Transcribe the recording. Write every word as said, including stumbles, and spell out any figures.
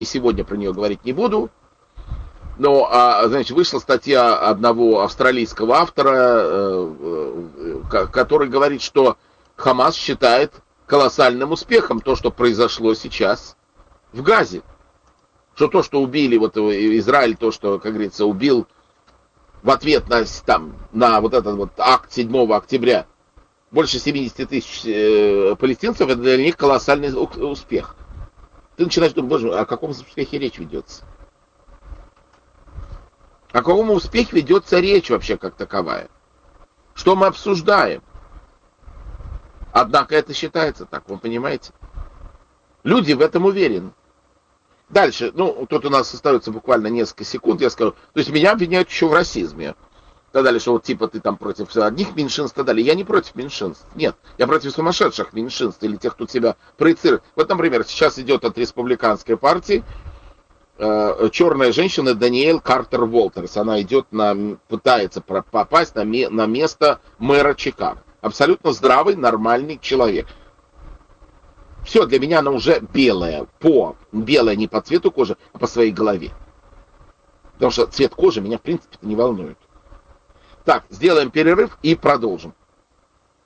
сегодня про нее говорить не буду. Но, а, значит, вышла статья одного австралийского автора, который говорит, что Хамас считает колоссальным успехом то, что произошло сейчас в Газе. Что то, что убили, вот Израиль, то, что, как говорится, убил в ответ на, там, на вот этот вот акт седьмого октября больше семьдесят тысяч э, палестинцев, это для них колоссальный успех. Ты начинаешь думать, боже мой, о каком успехе речь ведется? О каком успехе ведется речь вообще как таковая? Что мы обсуждаем? Однако это считается так, вы понимаете? Люди в этом уверены. Дальше, ну, тут у нас остается буквально несколько секунд, я скажу. То есть меня обвиняют еще в расизме. Так далее, что вот типа ты там против одних меньшинств, так далее. Я не против меньшинств. Нет, я против сумасшедших меньшинств или тех, кто себя проецирует. Вот, например, сейчас идет от республиканской партии э, черная женщина Даниэль Картер Уолтерс. Она идет на, пытается попасть на, на место мэра Чикаго. Абсолютно здравый, нормальный человек. Все, для меня она уже белая, по, белая не по цвету кожи, а по своей голове. Потому что цвет кожи меня, в принципе, не волнует. Так, сделаем перерыв и продолжим.